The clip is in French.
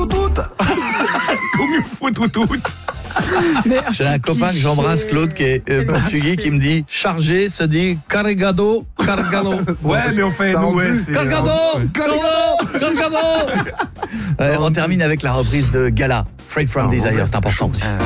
tout. Como faut tout. J'ai un copain que j'embrasse, Claude, qui est portugais, qui me dit chargé se dit carregado. Ouais, mais on fait Ça nous, rend ouais. plus. c'est- Cargado. On termine avec la reprise de Gala, Freight from Desire, c'est important aussi.